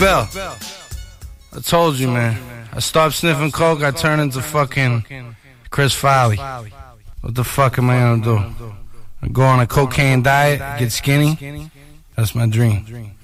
Bell, I told you, man. I stopped sniffing coke, I turned into fucking Chris Farley. What the fuck am I gonna do? I go on a cocaine diet, get skinny? That's my dream.